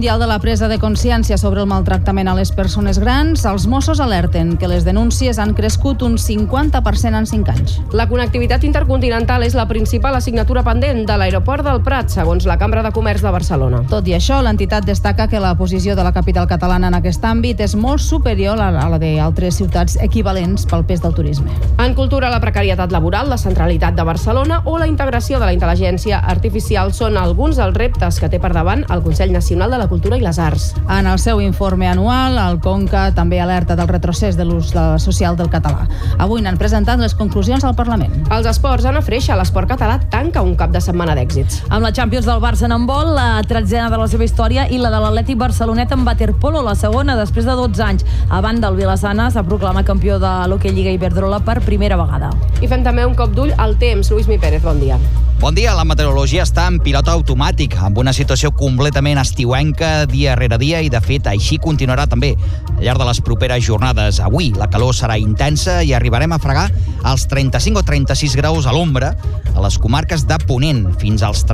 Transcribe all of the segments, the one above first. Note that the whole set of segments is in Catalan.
Mundial de la Presa de Consciència sobre el maltractament a les persones grans, els Mossos alerten que les denúncies han crescut un 50% en 5 anys. La connectivitat intercontinental és la principal assignatura pendent de l'aeroport del Prat, segons la Cambra de Comerç de Barcelona. Tot i això, l'entitat destaca que la posició de la capital catalana en aquest àmbit és molt superior a la d'altres ciutats equivalents pel pes del turisme. En cultura, la precarietat laboral, la centralitat de Barcelona o la integració de la intel·ligència artificial són alguns dels reptes que té per davant el Consell Nacional de la Cultura i les Arts. En el seu informe anual, el Conca també alerta del retrocés de l'ús social del català. Avui n'han presentat les conclusions al Parlament. Els esports, Anna Freixa, l'esport català tanca un cap de setmana d'èxits. Amb la Champions del Barça en handbol, la 13a de la seva història, i la de l'Atlètic Barcelonet en waterpolo, la segona després de 12 anys. A banda, el Vilassana s'ha proclamat campió de l'Hockey Lliga Iberdrola per primera vegada. I fem també un cop d'ull al temps. Lluís Mi Pérez, bon dia. Bon dia, la meteorologia està en pilot automàtic, amb una situació completament estiuenca dia rere dia i, de fet, així continuarà també al llarg de les properes jornades. Avui la calor serà intensa i arribarem a fregar els 35 o 36 graus a l'ombra a les comarques de Ponent, fins als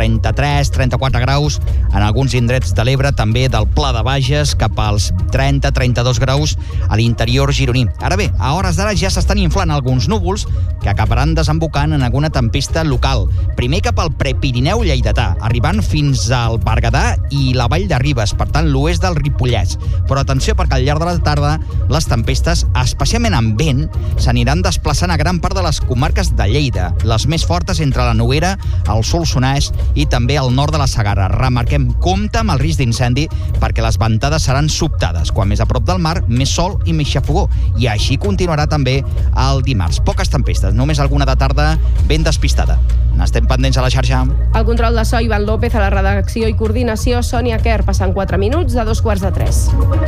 33-34 graus en alguns indrets de l'Ebre, també del Pla de Bages, cap als 30-32 graus a l'interior gironí. Ara bé, a hores d'ara ja s'estan inflant alguns núvols que acabaran desembocant en alguna tempesta local. Primer cap al Prepirineu lleidatà, arribant fins al Berguedà i la Vall de Ribes, per tant l'oest del Ripollès. Però atenció, perquè al llarg de la tarda les tempestes, especialment amb vent, s'aniran desplaçant a gran part de les comarques de Lleida, les més fortes entre la Noguera, el Solsonès i també el nord de la Segarra. Remarquem, compte amb el risc d'incendi perquè les ventades seran sobtades. Quan més a prop del mar, més sol i més xafogó. I així continuarà també el dimarts. Poques tempestes, només alguna de tarda ben despistada. N'estem pendents a la xarxa. El control de so, Ivan López, a la redacció i coordinació, Sònia Quer, passant 4 minuts de 2:45.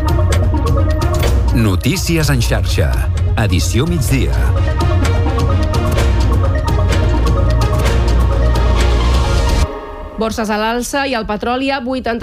Notícies en xarxa. Edició migdia. Borses a l'alça i el petroli a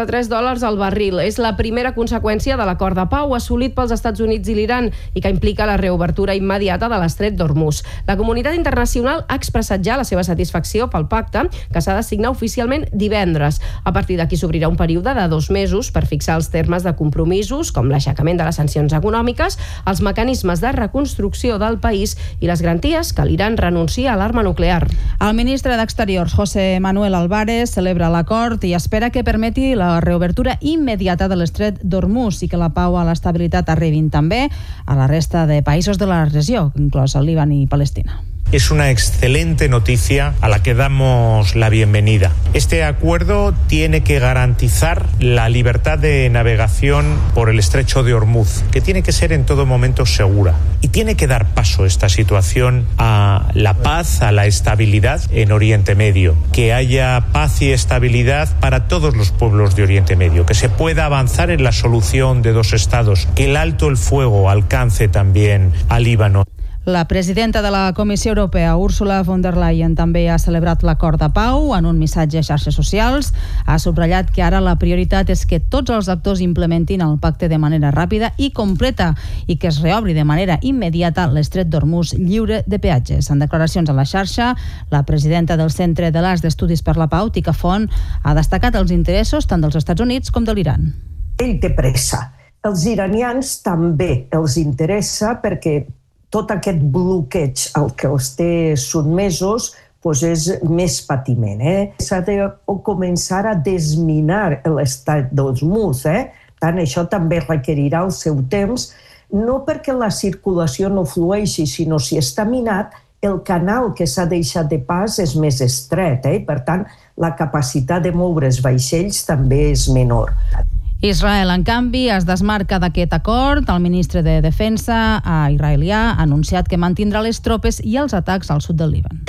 $83 al barril. És la primera conseqüència de l'acord de pau assolit pels Estats Units i l'Iran i que implica la reobertura immediata de l'estret d'Hormuz. La comunitat internacional ha expressat ja la seva satisfacció pel pacte, que s'ha de signar oficialment divendres. A partir d'aquí s'obrirà un període de 2 mesos per fixar els termes de compromisos, com l'aixecament de les sancions econòmiques, els mecanismes de reconstrucció del país i les garanties que l'Iran renuncia a l'arma nuclear. El ministre d'Exteriors, José Manuel Álvarez, celebra l'acord i espera que permeti la reobertura immediata de l'estret d'Hormuz i que la pau i l'estabilitat arribin també a la resta de països de la regió, inclòs el Líban i Palestina. Es una excelente noticia a la que damos la bienvenida. Este acuerdo tiene que garantizar la libertad de navegación por el estrecho de Hormuz, que tiene que ser en todo momento segura. Y tiene que dar paso esta situación a la paz, a la estabilidad en Oriente Medio. Que haya paz y estabilidad para todos los pueblos de Oriente Medio. Que se pueda avanzar en la solución de 2 estados. Que el alto el fuego alcance también al Líbano. La presidenta de la Comissió Europea, Ursula von der Leyen, també ha celebrat l'acord de pau en un missatge a xarxes socials. Ha subratllat que ara la prioritat és que tots els actors implementin el pacte de manera ràpida i completa i que es reobri de manera immediata l'estret d'Hormuz lliure de peatges. En declaracions a la xarxa, la presidenta del Centre de l'Arts d'Estudis per la Pau, Tika Font, ha destacat els interessos tant dels Estats Units com de l'Iran. Ell té pressa. Els iranians també els interessa perquè tot aquest bloqueig al que els té sotmesos és més patiment. S'ha de començar a desminar l'estat d'Hormuz. Tant això també requerirà el seu temps, no perquè la circulació no flueixi, sinó si està minat, el canal que s'ha deixat de pas és més estret. Per tant, la capacitat de moure's vaixells també és menor. Israel, en canvi, es desmarca d'aquest acord. El ministre de Defensa israelià ha anunciat que mantindrà les tropes i els atacs al sud del Líban.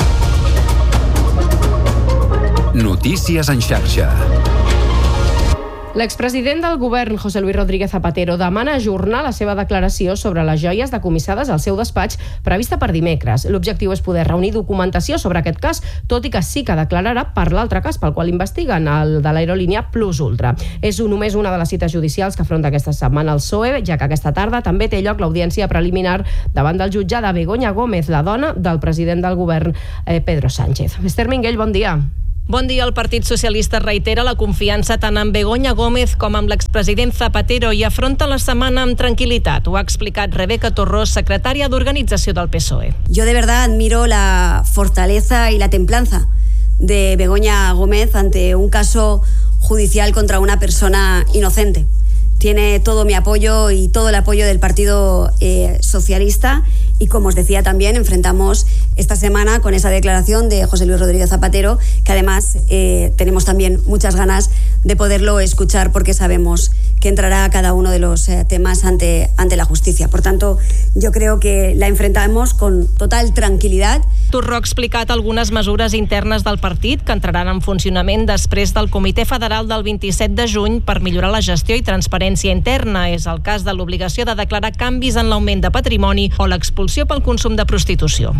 Notícies en xarxa. L'expresident del govern, José Luis Rodríguez Zapatero, demana ajornar la seva declaració sobre les joies decomissades al seu despatx prevista per dimecres. L'objectiu és poder reunir documentació sobre aquest cas, tot i que sí que declararà per l'altre cas pel qual investiguen, el de l'aerolínia Plus Ultra. És només una de les cites judicials que afronta aquesta setmana el PSOE, ja que aquesta tarda també té lloc l'audiència preliminar davant del jutge de Begoña Gómez, la dona del president del govern, Pedro Sánchez. Esther Minguell, bon dia. Bon dia. El Partit Socialista reitera la confiança tant en Begoña Gómez com amb l'expresident Zapatero i afronta la setmana amb tranquil·litat. Ho ha explicat Rebeca Torrós, secretària d'Organització del PSOE. Yo de verdad admiro la fortaleza y la templanza de Begoña Gómez ante un caso judicial contra una persona inocente. Tiene todo mi apoyo y todo el apoyo del Partido Socialista y, como os decía, también enfrentamos esta semana con esa declaración de José Luis Rodríguez Zapatero, que además tenemos también muchas ganas de poderlo escuchar porque sabemos que entrará a cada uno de los temas ante la justicia. Por tanto, yo creo que la enfrentamos con total tranquilidad. Torró ha explicat algunes mesures internes del partit que entraran en funcionament després del Comitè Federal del 27 de juny per millorar la gestió i transparència interna. És el cas de l'obligació de declarar canvis en l'augment de patrimoni o l'expulsió pel consum de prostitució.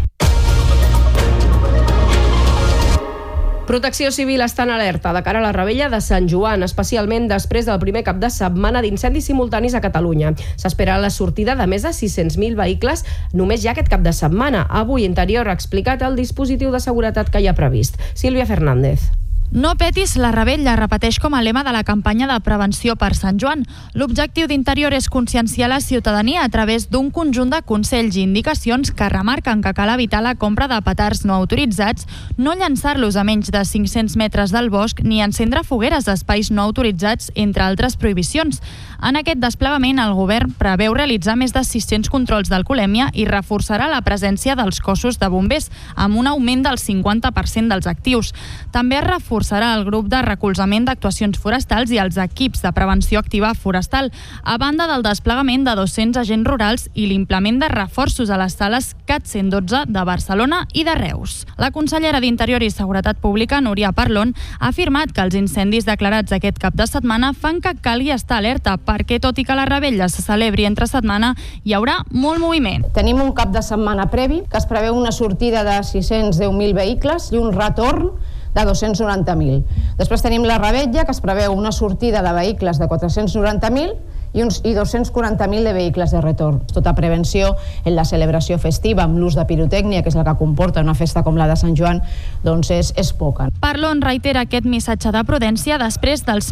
Protecció Civil està en alerta de cara a la Rebella de Sant Joan, especialment després del primer cap de setmana d'incendis simultanis a Catalunya. S'espera la sortida de més de 600.000 vehicles només ja aquest cap de setmana. Avui Interior ha explicat el dispositiu de seguretat que hi ha previst. Sílvia Fernández. No petis la rebella, repeteix com a lema de la campanya de prevenció per Sant Joan. L'objectiu d'Interior és conscienciar la ciutadania a través d'un conjunt de consells i indicacions que remarquen que cal evitar la compra de petards no autoritzats, no llançar-los a menys de 500 metres del bosc ni encendre fogueres a espais no autoritzats, entre altres prohibicions. En aquest desplegament, el govern preveu realitzar més de 600 controls d'alcoholèmia i reforçarà la presència dels cossos de bombers, amb un augment del 50% dels actius. També es reforçarà el grup de recolzament d'actuacions forestals i els equips de prevenció activa forestal, a banda del desplegament de 200 agents rurals i l'implement de reforços a les sales CAT 112 de Barcelona i de Reus. La consellera d'Interior i Seguretat Pública, Núria Parlon, ha afirmat que els incendis declarats aquest cap de setmana fan que calgui estar alerta perquè, tot i que la rebella se celebri entre setmana, hi haurà molt moviment. Tenim un cap de setmana previ que es preveu una sortida de 610.000 vehicles i un retorn de 290.000. Després tenim la rebella, que es preveu una sortida de vehicles de 490.000 i 240.000 de vehicles de retorn. Tota prevenció en la celebració festiva amb l'ús de pirotècnia, que és la que comporta una festa com la de Sant Joan, doncs és poca. Parlon reitera aquest missatge de prudència després dels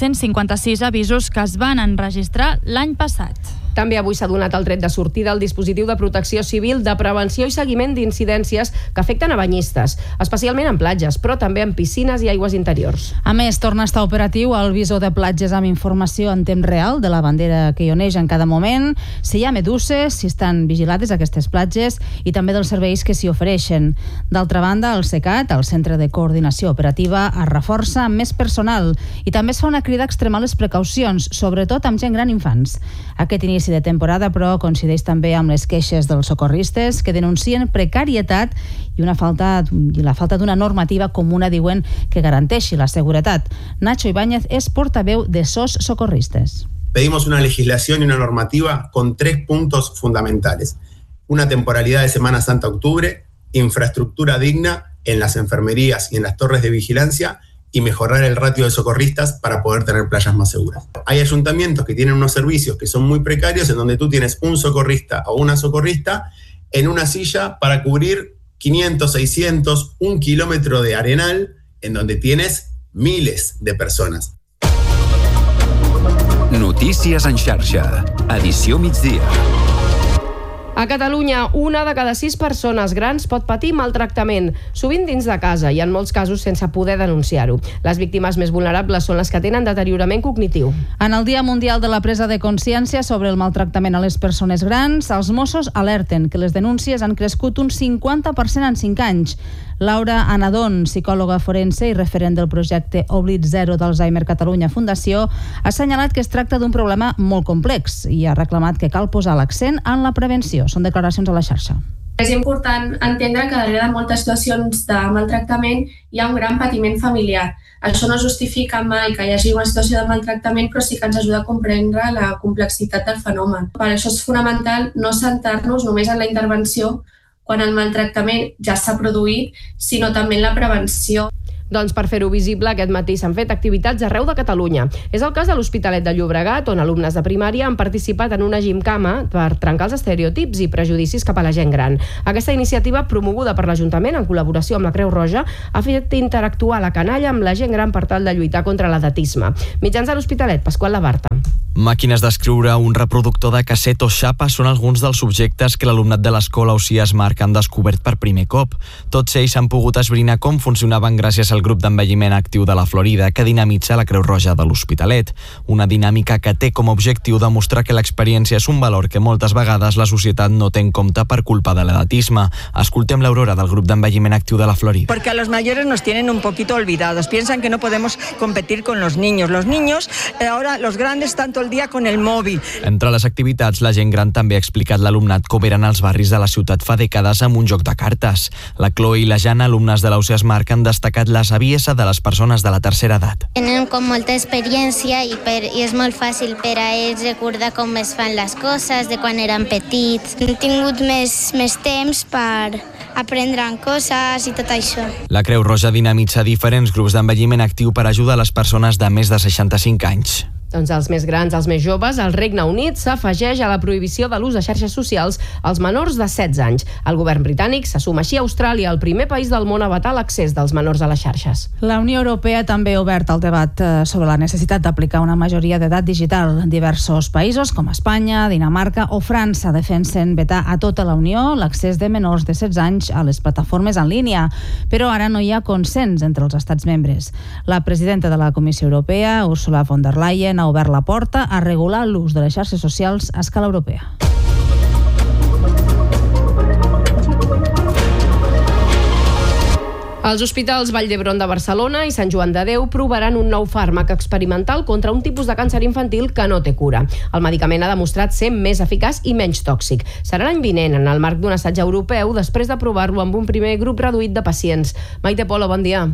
1.356 avisos que es van enregistrar l'any passat. També avui s'ha donat el tret de sortida al dispositiu de protecció civil de prevenció i seguiment d'incidències que afecten a banyistes, especialment en platges, però també en piscines i aigües interiors. A més, torna a estar operatiu el visor de platges amb informació en temps real de la bandera que hi oneix en cada moment, si hi ha meduses, si estan vigilades aquestes platges i també dels serveis que s'hi ofereixen. D'altra banda, el CECAT, el Centre de Coordinació Operativa, es reforça amb més personal i també es fa una crida a extremar les precaucions, sobretot amb gent gran i infants. Aquest inici de temporada, però, coincideix també amb les queixes dels socorristes que denuncien precarietat i la falta d'una normativa comuna, diuen, que garanteixi la seguretat. Nacho Ibáñez és portaveu de SOS Socorristes. Pedimos una legislación y una normativa con 3 puntos fundamentales. Una temporalidad de Semana Santa-Octubre, infraestructura digna en las enfermerías y en las torres de vigilancia y mejorar el ratio de socorristas para poder tener playas más seguras. Hay ayuntamientos que tienen unos servicios que son muy precarios en donde tú tienes un socorrista o una socorrista en una silla para cubrir 500, 600, 1 kilómetro de arenal en donde tienes miles de personas. Notícies en xarxa. Edició migdia. A Catalunya, 1 de cada 6 persones grans pot patir maltractament, sovint dins de casa i en molts casos sense poder denunciar-ho. Les víctimes més vulnerables són les que tenen deteriorament cognitiu. En el Dia Mundial de la Presa de Consciència sobre el maltractament a les persones grans, els Mossos alerten que les denúncies han crescut un 50% en 5 anys. Laura Anadon, psicòloga forense i referent del projecte Oblit Zero d'Alzheimer Catalunya Fundació, ha assenyalat que es tracta d'un problema molt complex i ha reclamat que cal posar l'accent en la prevenció. Són declaracions a la xarxa. És important entendre que darrere de moltes situacions de maltractament hi ha un gran patiment familiar. Això no justifica mai que hi hagi una situació de maltractament, però sí que ens ajuda a comprendre la complexitat del fenomen. Per això és fonamental no centrar-nos només en la intervenció quan el maltractament ja s'ha produït, sinó també en la prevenció. Doncs per fer-ho visible, aquest matí s'han fet activitats arreu de Catalunya. És el cas de l'Hospitalet de Llobregat, on alumnes de primària han participat en una gimcama per trencar els estereotips i prejudicis cap a la gent gran. Aquesta iniciativa, promoguda per l'Ajuntament en col·laboració amb la Creu Roja, ha fet interactuar la canalla amb la gent gran per tal de lluitar contra l'edatisme. Mitjans de l'Hospitalet, Pasqual Labarta. Màquines d'escriure, un reproductor de casset o xapa són alguns dels objectes que l'alumnat de l'escola Ausiàs Marc han descobert per primer cop. Tots ells han pogut esbrinar com funcionaven gràcies al grup d'envelliment actiu de la Florida que dinamitza la Creu Roja de l'Hospitalet. Una dinàmica que té com a objectiu demostrar que l'experiència és un valor que moltes vegades la societat no té en compte per culpa de l'edatisme. Escoltem l'Aurora del grup d'envelliment actiu de la Florida. Porque a los mayores nos tienen un poquito olvidados. Piensan que no podemos competir con los niños. Los niños, ahora los grandes están todo el día con el móvil. Entre les activitats, la gent gran també ha explicat l'alumnat com eren els barris de la ciutat fa dècades amb un joc de cartes. La Chloe i la Jana, alumnes de l'Ausiàs Marc, han destacat la saviesa de les persones de la tercera edat. Tenen com molta experiència i és molt fàcil per a ells recordar com es fan les coses de quan eren petits. Hem tingut més temps per aprendre coses i tot això. La Creu Roja dinamitza diferents grups d'envelliment actiu per ajudar les persones de més de 65 anys. Doncs els més grans, els més joves, el Regne Unit s'afegeix a la prohibició de l'ús de xarxes socials als menors de 16 anys. El govern britànic se suma així a Austràlia, el primer país del món a vetar l'accés dels menors a les xarxes. La Unió Europea també ha obert el debat sobre la necessitat d'aplicar una majoria d'edat digital. Diversos països, com Espanya, Dinamarca o França, defensen vetar a tota la Unió l'accés de menors de 16 anys a les plataformes en línia. Però ara no hi ha consens entre els estats membres. La presidenta de la Comissió Europea, Ursula von der Leyen, ha obert la porta a regular l'ús de les xarxes socials a escala europea. Els hospitals Vall d'Hebron de Barcelona i Sant Joan de Déu provaran un nou fàrmac experimental contra un tipus de càncer infantil que no té cura. El medicament ha demostrat ser més eficaç i menys tòxic. Serà l'any vinent, en el marc d'un assaig europeu, després de provar-lo amb un primer grup reduït de pacients. Maite Polo, bon dia.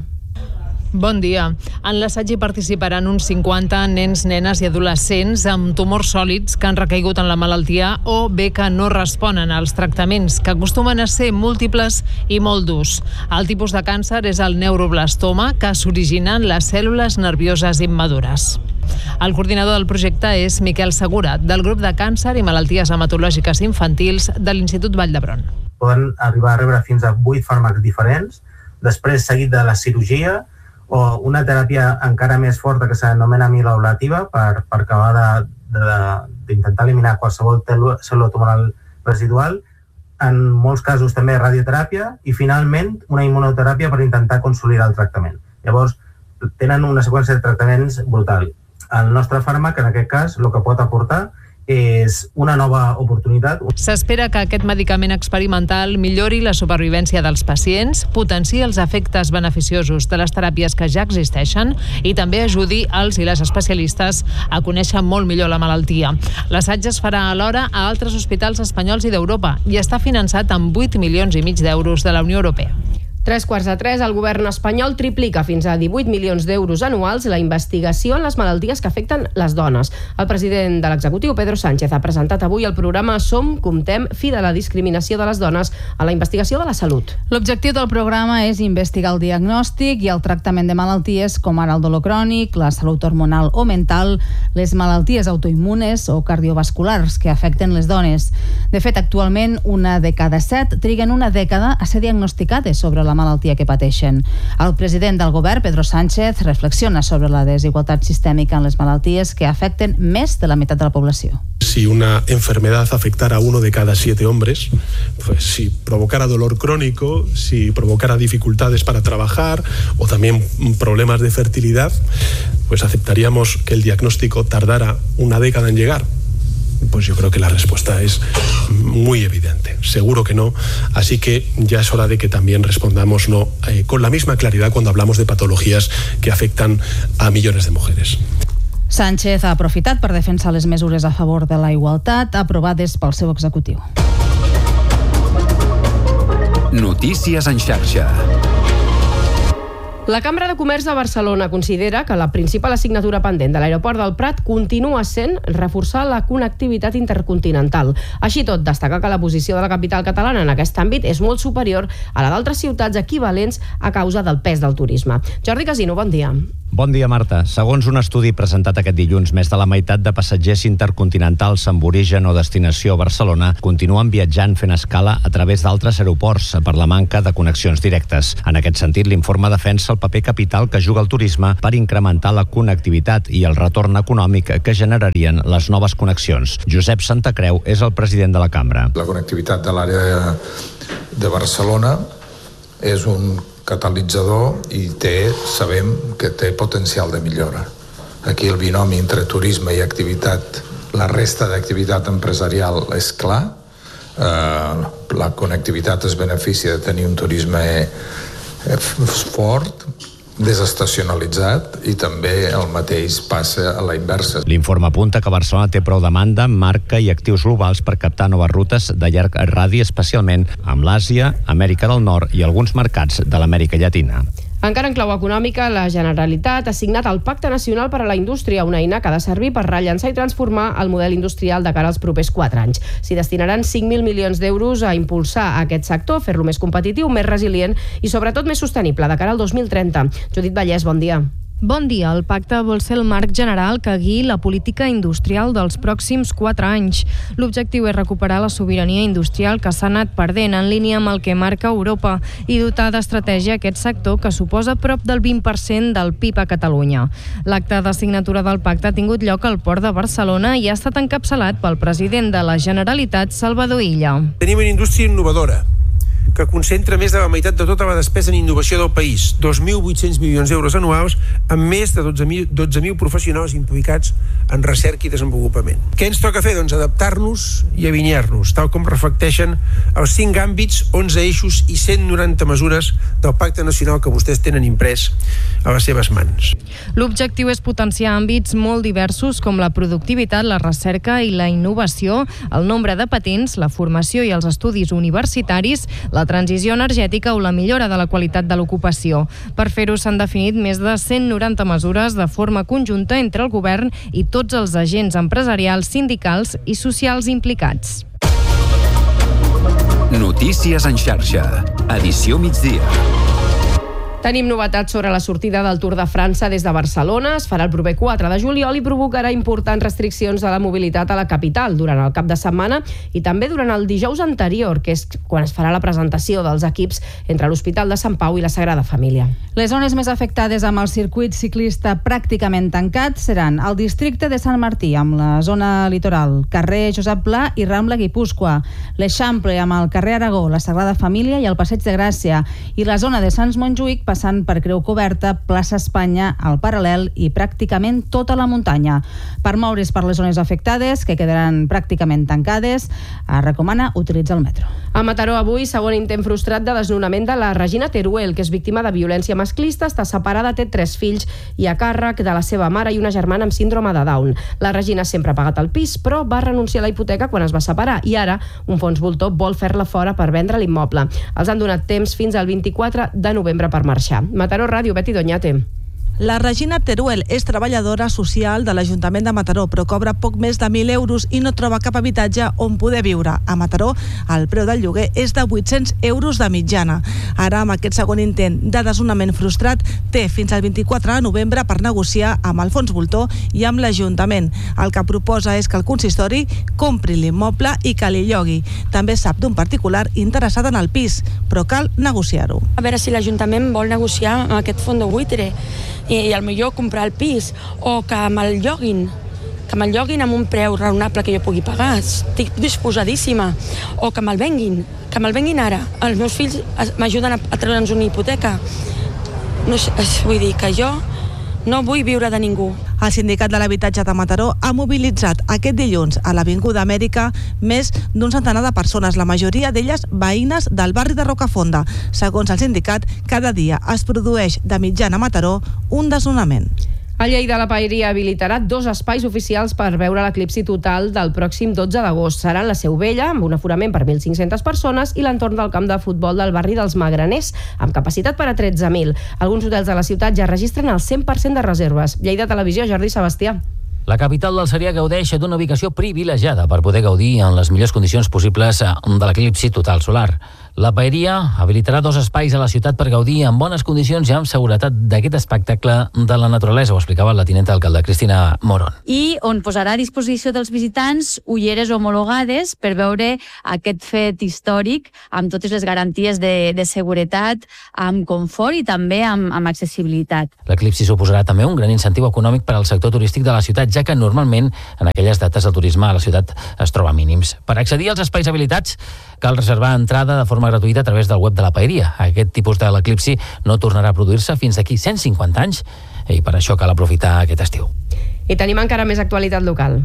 Bon dia. En l'assaig hi participaran uns 50 nens, nenes i adolescents amb tumors sòlids que han recaigut en la malaltia o bé que no responen als tractaments, que acostumen a ser múltiples i molt durs. El tipus de càncer és el neuroblastoma, que s'origina en les cèl·lules nervioses immadures. El coordinador del projecte és Miquel Segura, del grup de càncer i malalties hematològiques infantils de l'Institut Vall d'Hebron. Poden arribar a rebre fins a 8 fàrmacs diferents, després seguit de la cirurgia, o una teràpia encara més forta que s'anomena amiloablativa per acabar d'intentar eliminar qualsevol cèl·lula tumoral residual, en molts casos també radioteràpia i finalment una immunoteràpia per intentar consolidar el tractament. Llavors tenen una seqüència de tractaments brutal. El nostre fàrmac, en aquest cas, el que pot aportar és una nova oportunitat. S'espera que aquest medicament experimental millori la supervivència dels pacients, potenciï els efectes beneficiosos de les teràpies que ja existeixen i també ajudi als i les especialistes a conèixer molt millor la malaltia. L'assaig es farà alhora a altres hospitals espanyols i d'Europa i està finançat amb 8,5 milions d'euros de la Unió Europea. 3:45, el govern espanyol triplica fins a 18 milions d'euros anuals la investigació en les malalties que afecten les dones. El president de l'executiu, Pedro Sánchez, ha presentat avui el programa Som, Comptem, Fi de la discriminació de les dones a la investigació de la salut. L'objectiu del programa és investigar el diagnòstic i el tractament de malalties com ara el dolor crònic, la salut hormonal o mental, les malalties autoimmunes o cardiovasculars que afecten les dones. De fet, actualment, una de cada 7 triguen una dècada a ser diagnosticades sobre la malaltia que pateixen. El president del govern, Pedro Sánchez, reflexiona sobre la desigualtat sistèmica en les malalties que afecten més de la meitat de la població. Si una enfermedad afectara a 1 de cada 7 hombres, pues si provocara dolor crónico, si provocara dificultades para trabajar o también problemas de fertilidad, pues aceptaríamos que el diagnóstico tardara una década en llegar. Pues yo creo que la respuesta es muy evidente. Seguro que no. Así que ya es hora de que también respondamos no con la misma claridad cuando hablamos de patologías que afectan a millones de mujeres. Sánchez ha aprofitat per defensar les mesures a favor de la igualtat aprovades pel seu executiu. Notícies en xarxa. La Cambra de Comerç de Barcelona considera que la principal assignatura pendent de l'aeroport del Prat continua sent reforçar la connectivitat intercontinental. Així tot, destacar que la posició de la capital catalana en aquest àmbit és molt superior a la d'altres ciutats equivalents a causa del pes del turisme. Jordi Casino, bon dia. Bon dia, Marta. Segons un estudi presentat aquest dilluns, més de la meitat de passatgers intercontinentals amb origen o destinació a Barcelona continuen viatjant fent escala a través d'altres aeroports per la manca de connexions directes. En aquest sentit, l'informe defensa el paper capital que juga el turisme per incrementar la connectivitat i el retorn econòmic que generarien les noves connexions. Josep Santacreu és el president de la Cambra. La connectivitat de l'àrea de Barcelona és un catalitzador i sabem que té potencial de millora. Aquí el binomi entre turisme i activitat, la resta d'activitat empresarial és clar. La connectivitat es beneficia de tenir un turisme fort, desestacionalitzat, i també el mateix passa a la inversa. L'informe apunta que Barcelona té prou demanda, marca i actius globals per captar noves rutes de llarg radi, especialment amb l'Àsia, Amèrica del Nord i alguns mercats de l'Amèrica Llatina. Encara en clau econòmica, la Generalitat ha signat el Pacte Nacional per a la Indústria, una eina que ha de servir per rellançar i transformar el model industrial de cara als propers 4 anys. S'hi destinaran 5.000 milions d'euros a impulsar aquest sector, fer-lo més competitiu, més resilient i sobretot més sostenible de cara al 2030. Judit Vallès, bon dia. Bon dia. El pacte vol ser el marc general que guiï la política industrial dels pròxims 4 anys. L'objectiu és recuperar la sobirania industrial que s'ha anat perdent en línia amb el que marca Europa i dotar d'estratègia aquest sector que suposa prop del 20% del PIB a Catalunya. L'acte de signatura del pacte ha tingut lloc al Port de Barcelona i ha estat encapçalat pel president de la Generalitat, Salvador Illa. Tenim una indústria innovadora que concentra més de la meitat de tota la despesa en innovació del país, 2.800 milions d'euros anuals, amb més de 12.000 professionals implicats en recerca i desenvolupament. Què ens toca fer? Doncs adaptar-nos i alinear-nos, tal com reflecteixen els 5 àmbits, 11 eixos i 190 mesures del Pacte Nacional que vostès tenen imprès a les seves mans. L'objectiu és potenciar àmbits molt diversos com la productivitat, la recerca i la innovació, el nombre de patents, la formació i els estudis universitaris, la transició energètica o la millora de la qualitat de l'ocupació. Per fer-ho s'han definit més de 190 mesures de forma conjunta entre el govern i tots els agents empresarials, sindicals i socials implicats. Notícies en xarxa. Edició migdia. Tenim novetats sobre la sortida del Tour de França des de Barcelona. Es farà el proper 4 de juliol i provocarà importants restriccions de la mobilitat a la capital durant el cap de setmana i també durant el dijous anterior, que és quan es farà la presentació dels equips entre l'Hospital de Sant Pau i la Sagrada Família. Les zones més afectades amb el circuit ciclista pràcticament tancat seran el districte de Sant Martí, amb la zona litoral, carrer Josep Pla i Rambla Guipúscoa, l'Eixample amb el carrer Aragó, la Sagrada Família i el Passeig de Gràcia, i la zona de Sants Montjuïc passant per Creu Coberta, plaça Espanya, al Paral·lel i pràcticament tota la muntanya. Per moure's per les zones afectades, que quedaran pràcticament tancades, es recomana utilitzar el metro. A Mataró avui, segon intent frustrat de desnonament de la Regina Teruel, que és víctima de violència masclista, està separada, té 3 fills i a càrrec de la seva mare i una germana amb síndrome de Down. La Regina sempre ha pagat el pis, però va renunciar a la hipoteca quan es va separar i ara un fons voltor vol fer-la fora per vendre l'immoble. Els han donat temps fins al 24 de novembre per marxar. Mataró Ràdio, Betty Doñate. La Regina Teruel és treballadora social de l'Ajuntament de Mataró, però cobra poc més de 1.000 euros i no troba cap habitatge on poder viure. A Mataró, el preu del lloguer és de 800 euros de mitjana. Ara, amb aquest segon intent de desnonament frustrat, té fins al 24 de novembre per negociar amb el fons voltor i amb l'Ajuntament. El que proposa és que el consistori compri l'immoble i que li llogui. També sap d'un particular interessat en el pis, però cal negociar-ho. A veure si l'Ajuntament vol negociar amb aquest fons de buitre i millor comprar el pis o que me'l lloguin amb un preu raonable que jo pugui pagar. Estic disposadíssima. O que me'l venguin ara. Els meus fills m'ajuden a treure'ns una hipoteca. No sé, vull dir que jo no vull viure de ningú. El Sindicat de l'Habitatge de Mataró ha mobilitzat aquest dilluns a l'Avinguda Amèrica més d'un centenar de persones, la majoria d'elles veïnes del barri de Rocafonda. Segons el sindicat, cada dia es produeix de mitjana a Mataró un desnonament. A Lleida, la Paeria habilitarà 2 espais oficials per veure l'eclipsi total del pròxim 12 d'agost. Seran la Seu Vella, amb un aforament per 1.500 persones, i l'entorn del camp de futbol del barri dels Magraners, amb capacitat per a 13.000. Alguns hotels de la ciutat ja registren el 100% de reserves. Lleida Televisió, Jordi Sebastià. La capital del Segrià gaudeix d'una ubicació privilegiada per poder gaudir en les millors condicions possibles de l'eclipsi total solar. La Paeria habilitarà 2 espais a la ciutat per gaudir en bones condicions i amb seguretat d'aquest espectacle de la naturalesa, ho explicava la tinenta d'alcalde Cristina Moron. I on posarà a disposició dels visitants ulleres homologades per veure aquest fet històric amb totes les garanties de seguretat, amb confort i també amb accessibilitat. L'eclipsi suposarà també un gran incentiu econòmic per al sector turístic de la ciutat, ja que normalment en aquelles dates el turisme a la ciutat es troba a mínims. Per accedir als espais habilitats cal reservar entrada de forma gratuïta a través del web de la Paeria. Aquest tipus de l'eclipsi no tornarà a produir-se fins d'aquí 150 anys i per això cal aprofitar aquest estiu. I tenim encara més actualitat local.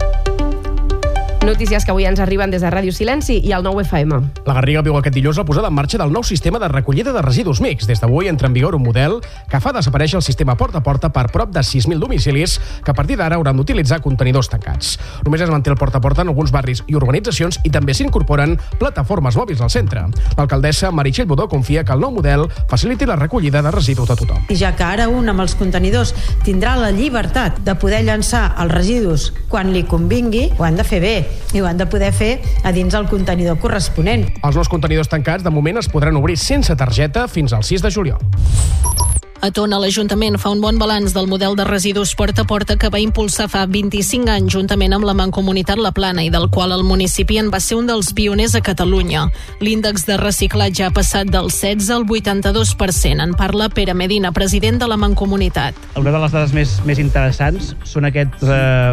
Notícies que avui ens arriben des de Ràdio Silenci i el 9FM. La Garriga viu aquest dilluns la posada en marxa del nou sistema de recollida de residus mix. Des d'avui entra en vigor un model que fa desaparèixer el sistema porta a porta per prop de 6.000 domicilis que a partir d'ara hauran d'utilitzar contenidors tancats. Només es manté el porta a porta en alguns barris i urbanitzacions i també s'incorporen plataformes mòbils al centre. L'alcaldessa Meritxell Budó confia que el nou model faciliti la recollida de residus de tothom. Ja que ara un amb els contenidors tindrà la llibertat de poder llançar els residus quan li convingui, ho han de fer bé i ho han de poder fer a dins el contenidor corresponent. Els nous contenidors tancats de moment es podran obrir sense targeta fins al 6 de juliol. A Tona, l'Ajuntament fa un bon balanç del model de residus porta a porta que va impulsar fa 25 anys juntament amb la Mancomunitat La Plana i del qual el municipi en va ser un dels pioners a Catalunya. L'índex de reciclatge ha passat del 16 al 82%. En parla Pere Medina, president de la Mancomunitat. Una de les dades més interessants són aquest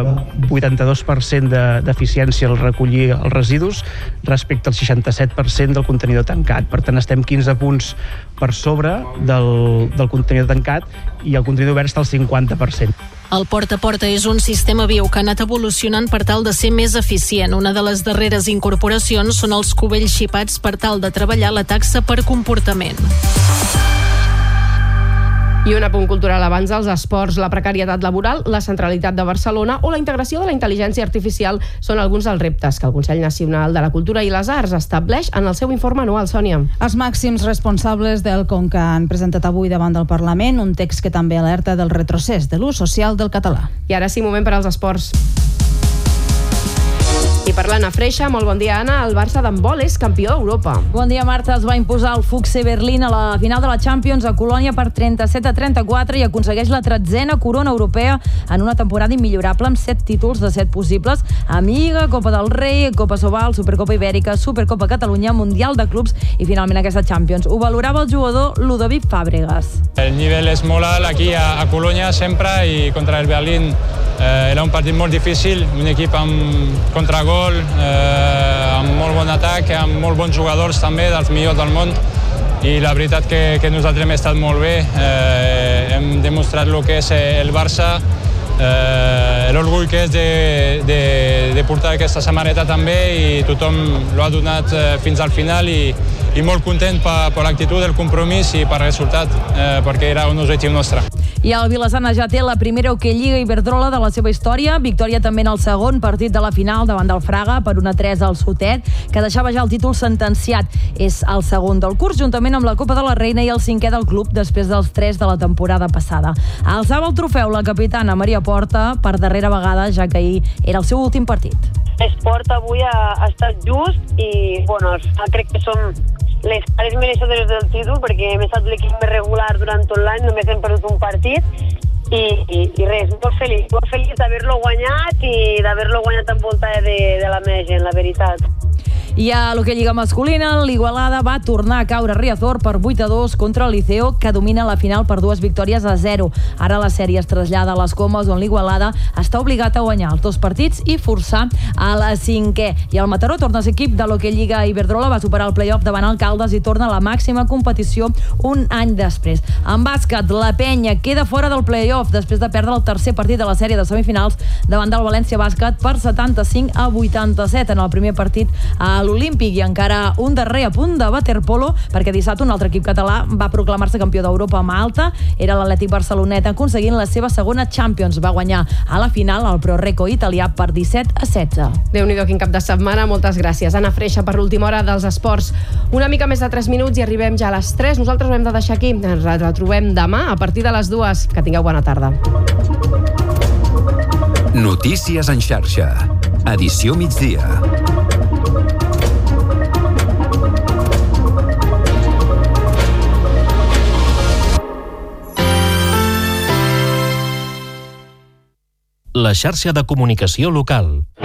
82% d'eficiència al recollir els residus respecte al 67% del contenidor tancat. Per tant, estem 15 punts per sobre del contenidor tancat i el contenidor obert està al 50%. El porta a porta és un sistema viu que ha anat evolucionant per tal de ser més eficient. Una de les darreres incorporacions són els cubells xipats per tal de treballar la taxa per comportament. I un apunt cultural abans dels esports, la precarietat laboral, la centralitat de Barcelona o la integració de la intel·ligència artificial són alguns dels reptes que el Consell Nacional de la Cultura i les Arts estableix en el seu informe anual, Sònia. Els màxims responsables del Conca han presentat avui davant del Parlament un text que també alerta del retrocés de l'ús social del català. I ara sí, moment per als esports. I parlant a Freixa, molt bon dia, Anna. El Barça d'handbol és campió d'Europa. Bon dia, Marta. Es va imposar el Füchse Berlín a la final de la Champions a Colònia per 37-34 i aconsegueix la 13a corona europea en una temporada immillorable amb 7 títols de 7 possibles a Lliga, Copa del Rei, Copa Sobal, Supercopa Ibèrica, Supercopa Catalunya, Mundial de Clubs i finalment aquesta Champions. Ho valorava el jugador Ludovic Fàbregas. El nivell és molt alt aquí a Colònia sempre i contra el Berlín era un partit molt difícil, un equip amb contragol, amb molt bon atac, amb molt bons jugadors també, dels millors del món, i la veritat que nosaltres hem estat molt bé, hem demostrat el que és el Barça, l'orgull que és de portar aquesta samarreta també i tothom l'ha donat fins al final i molt content per l'actitud, el compromís i per el resultat, perquè era un objectiu nostre. I el Vilassana ja té la primera Hockey Lliga Iberdrola de la seva història. Victòria també en el segon partit de la final davant del Fraga per 1-3 al Sotet, que deixava ja el títol sentenciat. És el segon del curs, juntament amb la Copa de la Reina i el 5è del club després dels 3 de la temporada passada. Alçava el trofeu la capitana Maria Porta per darrera vegada, ja que ahir era el seu últim partit. L'esport avui ha estat just i crec que som les pares mereixedores del títol perquè hem estat l'equip més regular durant tot l'any, només hem perdut un partit i res, molt feliç d'haver-lo guanyat i d'haver-lo guanyat envoltada de la meva gent, la veritat. I a l'Hockey Lliga masculina, l'Igualada va tornar a caure a Riazor per 8-2 contra el Liceo, que domina la final per 2 victòries a 0. Ara la sèrie es trasllada a les Comes, on l'Igualada està obligat a guanyar els 2 partits i forçar a la 5è. I el Mataró torna a ser equip de l'Hockey Lliga Iberdrola, va superar el play-off davant el Caldes i torna a la màxima competició un any després. En bàsquet, la Penya queda fora del play-off després de perdre el tercer partit de la sèrie de semifinals davant del València Bàsquet per 75-87 en el primer partit a a l'Olímpic. I encara un darrer apunt de waterpolo, perquè dissabte un altre equip català va proclamar-se campió d'Europa a Malta. Era l'Atlètic Barcelonet, aconseguint la seva segona Champions. Va guanyar a la final el Pro Recco italià per 17-16. Déu-n'hi-do, quin cap de setmana. Moltes gràcies. Anna Freixa per l'última hora dels esports. Una mica més de 3 minuts i arribem ja a les 3. Nosaltres ho hem de deixar aquí. Ens retrobem demà a partir de les 2. Que tingueu bona tarda. Notícies en xarxa. Edició migdia. La xarxa de comunicació local.